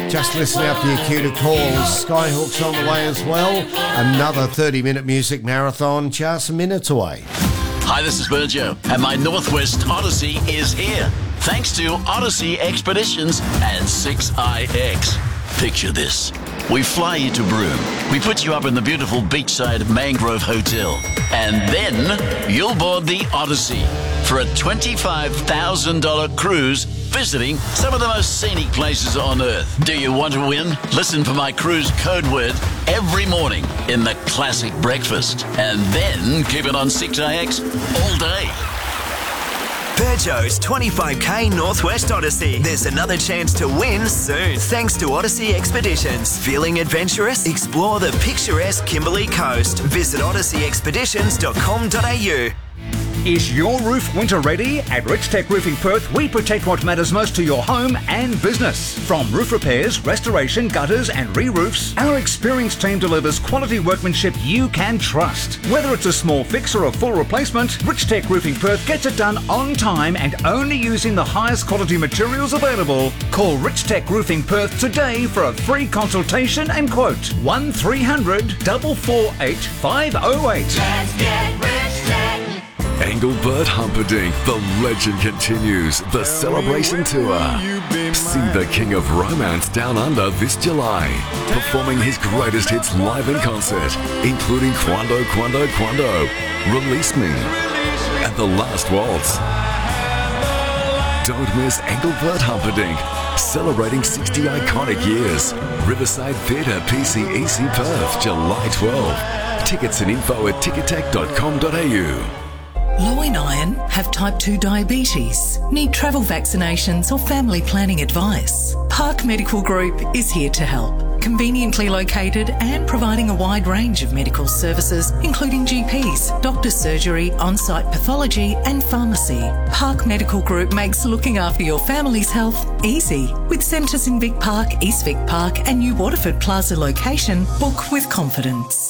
Just listen out for your cue to calls. Skyhook's on the way as well. Another 30-minute music marathon just minutes away. Hi, this is Virgil, and my Northwest Odyssey is here. Thanks to Odyssey Expeditions and 6IX. Picture this. We fly you to Broome. We put you up in the beautiful beachside Mangrove Hotel. And then you'll board the Odyssey for a $25,000 cruise visiting some of the most scenic places on Earth. Do you want to win? Listen for my cruise code word every morning in the classic breakfast. And then keep it on 6IX all day. Peugeot's 25k Northwest Odyssey. There's another chance to win soon, thanks to Odyssey Expeditions. Feeling adventurous? Explore the picturesque Kimberley Coast. Visit odysseyexpeditions.com.au. Is your roof winter ready? At Richtech Roofing Perth, we protect what matters most to your home and business. From roof repairs, restoration, gutters and re-roofs, our experienced team delivers quality workmanship you can trust. Whether it's a small fix or a full replacement, Richtech Roofing Perth gets it done on time and only using the highest quality materials available. Call Richtech Roofing Perth today for a free consultation and quote. 1300 448 508. Let's get Richtech. Engelbert Humperdinck, the legend continues. The Celebration Tour. See the King of Romance Down Under this July, performing his greatest hits live in concert, including Quando, Quando, Quando, Release Me, and The Last Waltz. Don't miss Engelbert Humperdinck, celebrating 60 iconic years. Riverside Theatre, PCEC Perth, July 12. Tickets and info at ticketek.com.au. Low in iron, have type 2 diabetes, need travel vaccinations or family planning advice? Park Medical Group is here to help. Conveniently located and providing a wide range of medical services, including GPs, doctor's surgery, on-site pathology and pharmacy. Park Medical Group makes looking after your family's health easy. With centres in Vic Park, East Vic Park and New Waterford Plaza location, book with confidence.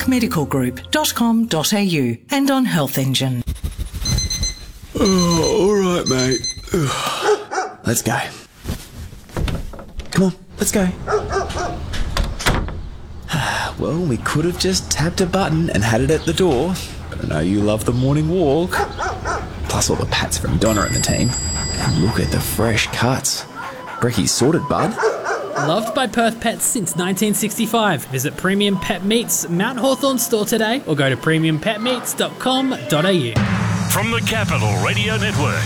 parkmedicalgroup.com.au and on Health Engine. Oh, all right, mate. Let's go. Come on, let's go. Well, we could have just tapped a button and had it at the door, but I know you love the morning walk. Plus all the pats from Donna and the team. And look at the fresh cuts. Brecky's sorted, bud. Loved by Perth Pets since 1965. Visit Premium Pet Meats Mount Hawthorn store today or go to premiumpetmeats.com.au. From the Capital Radio Network,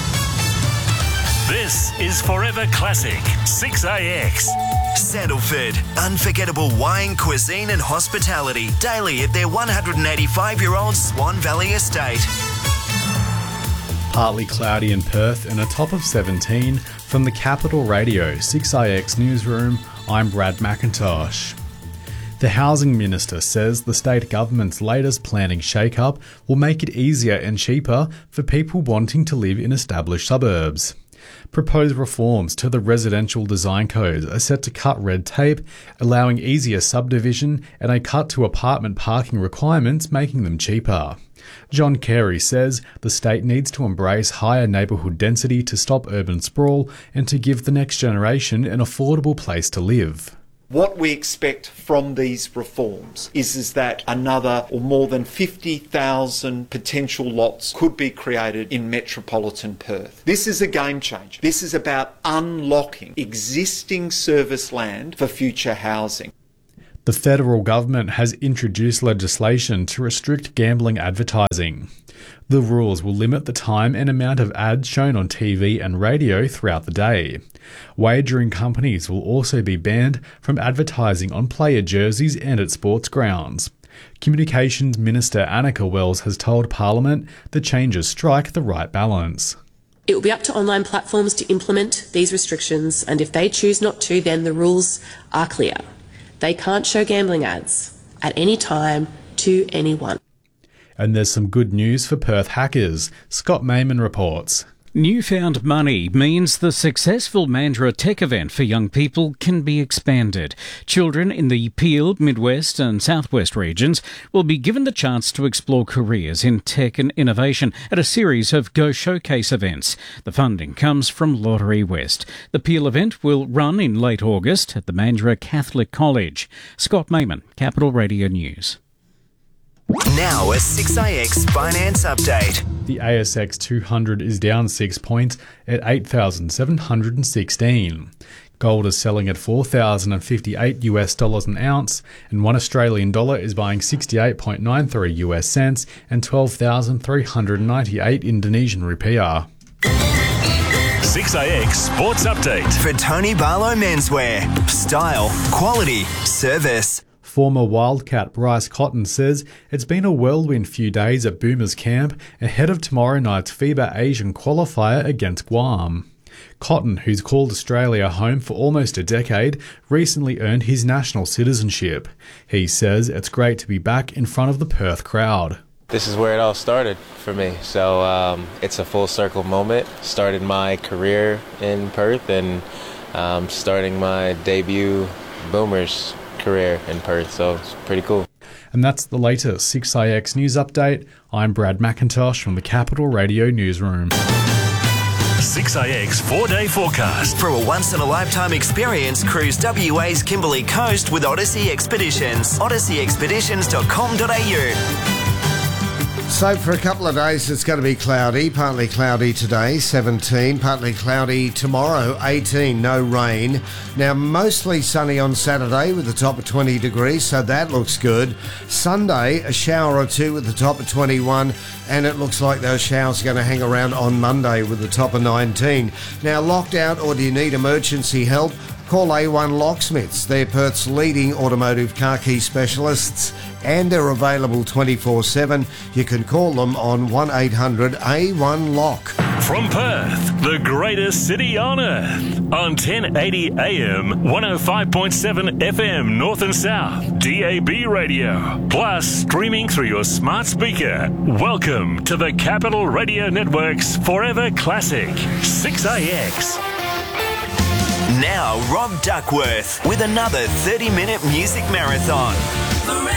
this is Forever Classic 6IX. Sandalford, unforgettable wine, cuisine and hospitality. Daily at their 185-year-old Swan Valley estate. Partly cloudy in Perth and a top of 17. From the Capital Radio 6IX Newsroom, I'm Brad McIntosh. The Housing Minister says the state government's latest planning shake-up will make it easier and cheaper for people wanting to live in established suburbs. Proposed reforms to the residential design codes are set to cut red tape, allowing easier subdivision and a cut to apartment parking requirements, making them cheaper. John Carey says the state needs to embrace higher neighbourhood density to stop urban sprawl and to give the next generation an affordable place to live. What we expect from these reforms is that another or more than 50,000 potential lots could be created in metropolitan Perth. This is a game changer. This is about unlocking existing service land for future housing. The federal government has introduced legislation to restrict gambling advertising. The rules will limit the time and amount of ads shown on TV and radio throughout the day. Wagering companies will also be banned from advertising on player jerseys and at sports grounds. Communications Minister Annika Wells has told Parliament the changes strike the right balance. It will be up to online platforms to implement these restrictions, and if they choose not to, then the rules are clear. They can't show gambling ads at any time to anyone. And there's some good news for Perth hackers. Scott Mayman reports. Newfound money means the successful Mandurah Tech event for young people can be expanded. Children in the Peel, Midwest and Southwest regions will be given the chance to explore careers in tech and innovation at a series of Go Showcase events. The funding comes from Lottery West. The Peel event will run in late August at the Mandurah Catholic College. Scott Mayman, Capital Radio News. Now a 6IX finance update. The ASX 200 is down 6 points at 8,716. Gold is selling at $4,058 an ounce, and $1 Australian dollar is buying 68.93 US cents and 12,398 Indonesian rupiah. 6IX Sports Update. For Tony Barlow Menswear. Style, quality, service. Former Wildcat Bryce Cotton says it's been a whirlwind few days at Boomers camp ahead of tomorrow night's FIBA Asian qualifier against Guam. Cotton, who's called Australia home for almost a decade, recently earned his national citizenship. He says it's great to be back in front of the Perth crowd. This is where it all started for me, so it's a full circle moment. Started my career in Perth and starting my debut Boomers career in Perth, so it's pretty cool. And that's the latest 6IX News Update. I'm Brad McIntosh from the Capital Radio Newsroom. 6IX 4-day forecast. For a once-in-a-lifetime experience, cruise WA's Kimberley Coast with Odyssey Expeditions. odysseyexpeditions.com.au. So for a couple of days it's going to be cloudy, partly cloudy today, 17, partly cloudy tomorrow, 18, no rain. Now mostly sunny on Saturday with a top of 20 degrees, so that looks good. Sunday, a shower or two with the top of 21, and it looks like those showers are going to hang around on Monday with the top of 19. Now locked out or do you need emergency help? Call A1 Locksmiths. They're Perth's leading automotive car key specialists and they're available 24/7. You can call them on 1800 A1 Lock. From Perth, the greatest city on earth, on 1080 AM, 105.7 FM North and South, DAB radio, plus streaming through your smart speaker. Welcome to the Capital Radio Network's Forever Classic, 6IX. Now Rob Duckworth with another 30-minute music marathon.